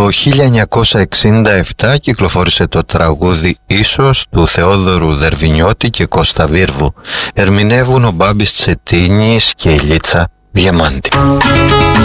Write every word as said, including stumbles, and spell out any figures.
χίλια εννιακόσια εξήντα επτά κυκλοφόρησε το τραγούδι «Ίσως» του Θεόδωρου Δερβινιώτη και Κώστα Βίρβου. Ερμηνεύουν ο Μπάμπης Τσετίνης και η Λίτσα Διαμάντη.